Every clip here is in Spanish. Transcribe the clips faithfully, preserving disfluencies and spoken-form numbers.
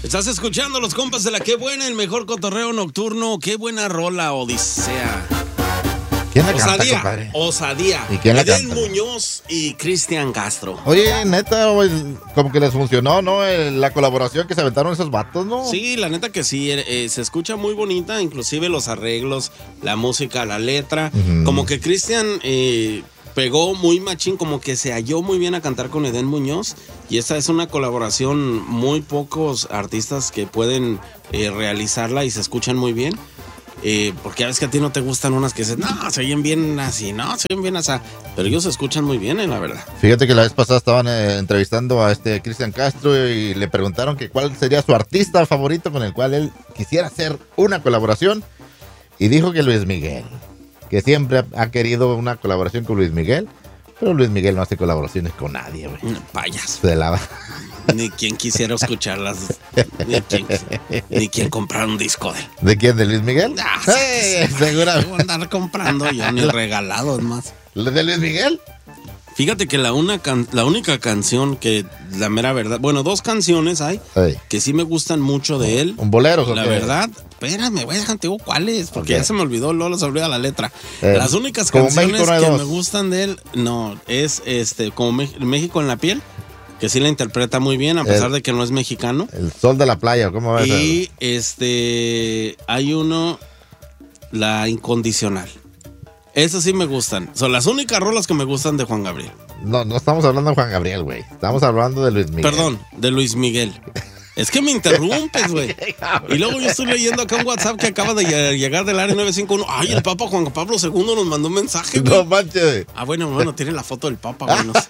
Estás escuchando los compas de la Qué Buena, el mejor cotorreo nocturno. Qué buena rola, Odisea. ¿Quién la Osadía, canta, compadre? Osadía. ¿Y quién la Edén canta? Muñoz y Cristian Castro. Oye, neta, güey, como que les funcionó, ¿no? Eh, La colaboración que se aventaron esos vatos, ¿no? Sí, la neta que sí, eh, se escucha muy bonita, inclusive los arreglos, la música, la letra. Ujú. Como que Cristian eh, pegó muy machín, como que se halló muy bien a cantar con Edén Muñoz. Y esta es una colaboración, muy pocos artistas que pueden eh, realizarla y se escuchan muy bien. Eh, porque a veces que a ti no te gustan unas que dicen, no, se oyen bien así, no, se oyen bien así. Pero ellos se escuchan muy bien, eh, la verdad. Fíjate que la vez pasada estaban eh, entrevistando a este Cristian Castro y le preguntaron que cuál sería su artista favorito con el cual él quisiera hacer una colaboración. Y dijo que Luis Miguel, que siempre ha, ha querido una colaboración con Luis Miguel. Pero Luis Miguel no hace colaboraciones con nadie, güey. Payas. Se la... Ni quien quisiera escucharlas, ni quien, ni quien comprar un disco de él. ¿De quién? ¿De Luis Miguel? Ah, sí, sí, sí. seguramente. Voy a andar comprando yo, ni regalados más. ¿De Luis Miguel? Fíjate que la, una can- la única canción que, la mera verdad, bueno, dos canciones hay Ey. que sí me gustan mucho de él. ¿Un bolero? ¿O La qué? verdad, espérame, voy a dejar, te digo cuáles, porque Ok. ya se me olvidó, luego se olvida la letra. Eh, Las únicas como canciones México no hay que dos. me gustan de él, no, es este, como Me- México en la piel, que sí la interpreta muy bien, a pesar El- de que no es mexicano. El sol de la playa, ¿cómo va a ser? Y este, hay uno, la incondicional. Esas sí me gustan. Son las únicas rolas que me gustan de Juan Gabriel. No, no estamos hablando de Juan Gabriel, güey. Estamos hablando de Luis Miguel. Perdón, de Luis Miguel. Es que me interrumpes, güey. Y luego yo estoy leyendo acá un WhatsApp que acaba de ll- llegar del área nueve cinco uno. Ay, el Papa Juan Pablo segundo nos mandó un mensaje, güey. No manches. Ah, bueno, bueno, tiene la foto del Papa, güey. no sé.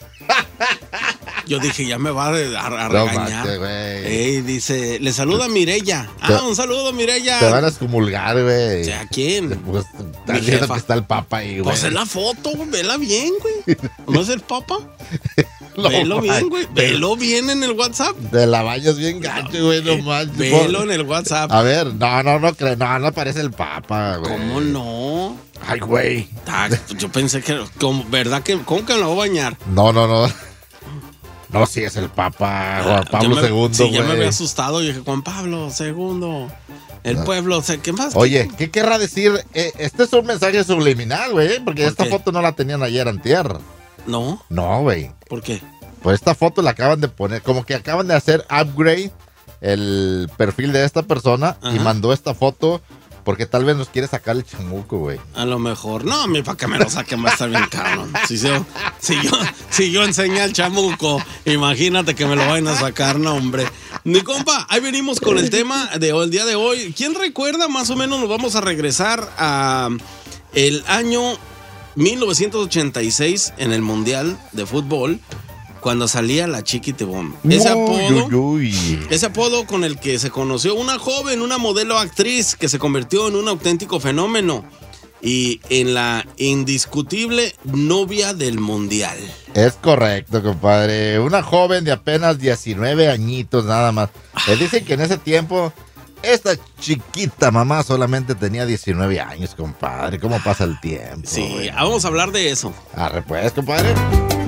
Yo dije, ya me va a, a- a No regañar. manches, güey. Ey, dice, le saluda a Mireya. Ah, un saludo, Mireya. Te van a excomulgar, güey. O sea, ¿a quién? Pues, Mi estás viendo jefa. que está el Papa ahí, güey. Pues es la foto, güey, vela bien, güey. ¿No es el Papa? No Velo bien, manches. güey. Velo bien en el WhatsApp. Te la vayas bien gacho, güey, no manches. Velo en el WhatsApp. A ver, no, no, no creo, no, no parece el Papa, güey. ¿Cómo no? Ay, güey. Ah, yo pensé que, como, ¿verdad que? ¿Cómo que me lo voy a bañar? No, no, no. No, sí es el Papa, Juan Ah, Pablo yo me- segundo, Sí, güey. ya me había asustado y dije, Juan Pablo segundo. El pueblo, o sea, ¿qué más? Oye, ¿qué querrá decir? Eh, este es un mensaje subliminal, güey, porque ¿Por esta qué? foto no la tenían ayer antier. No, No, güey. ¿por qué? Pues esta foto la acaban de poner, como que acaban de hacer upgrade el perfil de esta persona y Ajá. mandó esta foto porque tal vez nos quiere sacar el chamuco, güey. A lo mejor. No, mi para que me lo saquen va a estar bien caro. Si yo, si yo, si yo enseñé al chamuco, imagínate que me lo vayan a sacar, no, hombre. Mi compa, ahí venimos con el tema de hoy, el día de hoy. ¿Quién recuerda? Más o menos nos vamos a regresar a el año mil novecientos ochenta y seis en el Mundial de Fútbol, cuando salía la Chiquitibom. Ese apodo. Uy, uy, uy. Ese apodo con el que se conoció una joven, una modelo actriz que se convirtió en un auténtico fenómeno y en la indiscutible novia del mundial. Es correcto, compadre. Una joven de apenas diecinueve añitos nada más. Le dicen que en ese tiempo esta chiquita mamá solamente tenía diecinueve años, compadre. ¿Cómo pasa el tiempo? Sí, güey? vamos a hablar de eso. Arre pues, compadre.